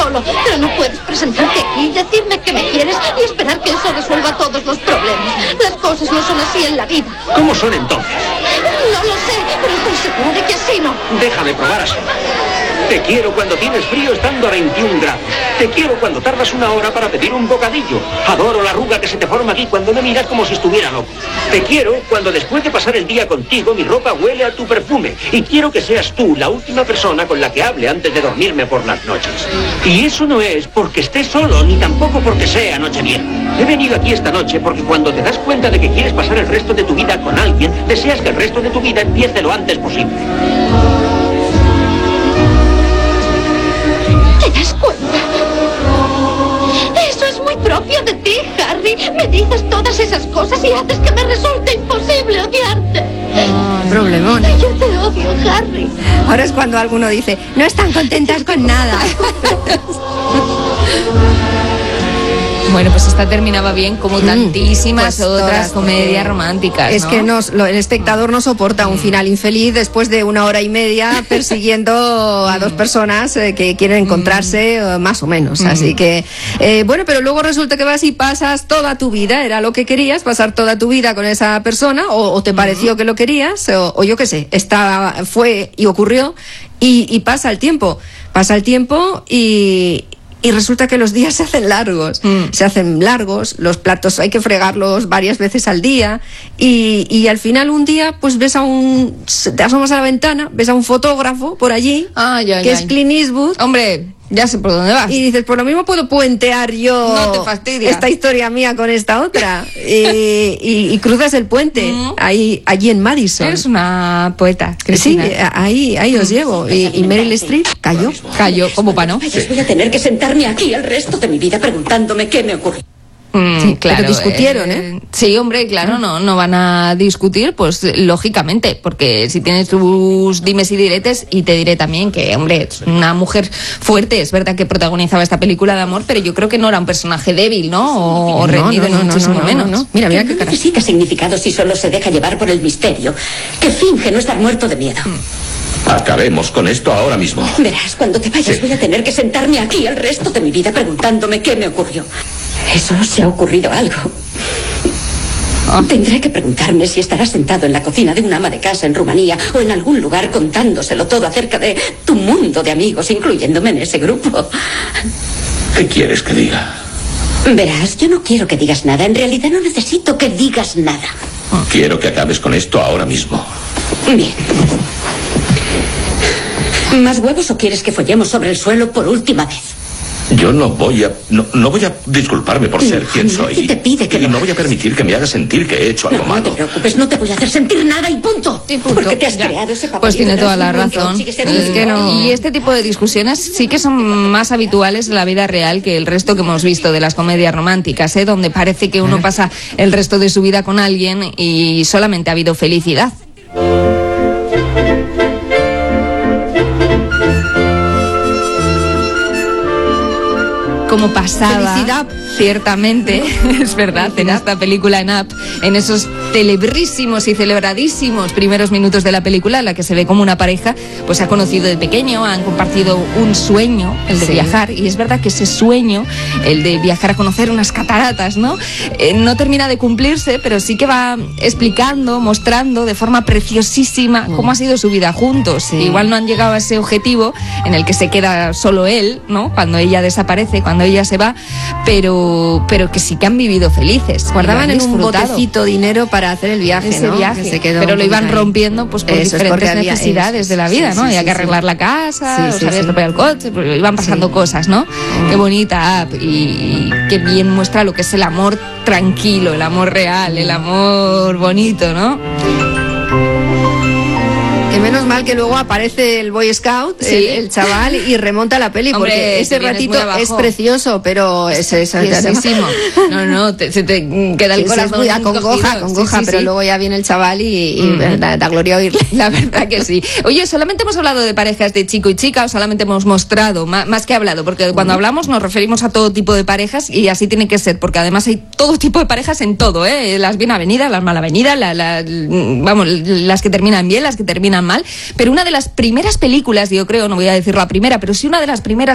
solo, pero no puedes presentarte aquí y decirme que me quieres y esperar que eso resuelva todos los problemas. Las cosas no son así en la vida. ¿Cómo son entonces? No lo sé, pero estoy segura de que así no. Déjame probar así. Te quiero cuando tienes frío estando a 21 grados. Te quiero cuando tardas una hora para pedir un bocadillo. Adoro la arruga que se te forma aquí cuando me miras como si estuviera loco. Te quiero cuando después de pasar el día contigo mi ropa huele a tu perfume. Y quiero que seas tú la última persona con la que hable antes de dormirme por las noches. Y eso no es porque estés solo, ni tampoco porque sea Nochevieja. He venido aquí esta noche porque cuando te das cuenta de que quieres pasar el resto de tu vida con alguien, deseas que el resto de tu vida empiece lo antes posible. ¿Te das cuenta? Eso es muy propio de ti, Harry. Me dices todas esas cosas y haces que me resulte imposible odiarte. Problemón. Yo te odio, Harry. Ahora es cuando alguno dice, no están contentas con nada. Bueno, pues esta terminaba bien, como tantísimas pues otras todas, comedias románticas, Es ¿no? que el espectador no soporta un final infeliz después de 1 hora y media persiguiendo a dos personas que quieren encontrarse, más o menos. Así que, bueno, pero luego resulta que vas y pasas toda tu vida, era lo que querías, pasar toda tu vida con esa persona, o te pareció que lo querías, o yo qué sé, fue y ocurrió, y pasa el tiempo y resulta que los días se hacen largos, los platos hay que fregarlos varias veces al día y al final un día pues te asomas a la ventana, ves a un fotógrafo por allí, que es Clint Eastwood. Hombre, ya sé por dónde vas. Y dices, por lo mismo puedo puentear yo No te fastidia. esta historia mía con esta otra. y cruzas el puente, allí en Madison. Eres una poeta, Sí, Cristina. ahí os llevo. Y Meryl Streep cayó. Cayó, como pa' no. Vayas, voy a tener que sentarme aquí el resto de mi vida preguntándome qué me ocurrió. Sí, claro, pero discutieron, ¿eh? Sí, hombre, claro, no van a discutir, pues lógicamente, porque si tienes tus dimes y diretes, y te diré también que, hombre, es una mujer fuerte, es verdad que protagonizaba esta película de amor, pero yo creo que no era un personaje débil, ¿no? O rendido, ni muchísimo menos. No. Mira Que qué no cara. necesita significado si solo se deja llevar por el misterio, que finge no estar muerto de miedo. Acabemos con esto ahora mismo. Verás, cuando te vayas voy a tener que sentarme aquí el resto de mi vida preguntándome qué me ocurrió. Eso se ha ocurrido algo. Tendré que preguntarme si estarás sentado en la cocina de una ama de casa en Rumanía o en algún lugar contándoselo todo acerca de tu mundo de amigos, incluyéndome en ese grupo. ¿Qué quieres que diga? Verás, yo no quiero que digas nada. En realidad no necesito que digas nada. Quiero que acabes con esto ahora mismo. Bien. ¿Más huevos o quieres que follemos sobre el suelo por última vez? Yo no voy a disculparme por ser quien soy. nadie te pide que y lo no voy a permitir que me hagas sentir que he hecho algo No te malo. preocupes, no te voy a hacer sentir nada y punto. Porque te has creado ese papel. Pues tiene toda la razón. Es que no. Y este tipo de discusiones sí que son más habituales en la vida real que el resto que hemos visto de las comedias románticas, donde parece que uno pasa el resto de su vida con alguien y solamente ha habido felicidad. Como pasaba, Felicidad. ciertamente, es verdad, en esta película en Up, en esos celebrísimos y celebradísimos primeros minutos de la película, en la que se ve como una pareja pues se ha conocido de pequeño, han compartido un sueño, el de viajar, y es verdad que ese sueño, el de viajar a conocer unas cataratas, ¿no? No termina de cumplirse, pero sí que va explicando, mostrando de forma preciosísima cómo ha sido su vida juntos. Igual no han llegado a ese objetivo en el que se queda solo él, ¿no? Cuando ella desaparece, cuando ella se va, pero que sí que han vivido felices. Guardaban en un disfrutado botecito dinero para hacer el viaje, ese ¿no? viaje, Que se quedó pero un lo iban poquito ahí. rompiendo pues por Eso es, porque diferentes había- necesidades eso, de la vida, sí, ¿no? sí, Había que sí, arreglar la casa, Sí, o sí, se había sí. estropeado el coche, pues iban pasando cosas, ¿no? Qué bonita Up, y qué bien muestra lo que es el amor tranquilo, el amor real, el amor bonito, ¿no? Que menos mal que luego aparece el Boy Scout, Sí. el chaval, y remonta la peli, Hombre, porque ese te vienes ratito muy abajo. es precioso, pero es Tiesísimo. No, se te queda el corazón muy encogido. acongoja, Sí, pero sí. luego ya viene el chaval y da gloria oírle. La verdad que sí. Oye, solamente hemos hablado de parejas de chico y chica, o solamente hemos mostrado, más que hablado, porque cuando hablamos nos referimos a todo tipo de parejas y así tiene que ser, porque además hay todo tipo de parejas en todo, las bien avenidas, las mal avenidas, vamos, las que terminan bien, las que terminan mal, pero una de las primeras películas, yo creo, no voy a decir la primera, pero sí una de las primeras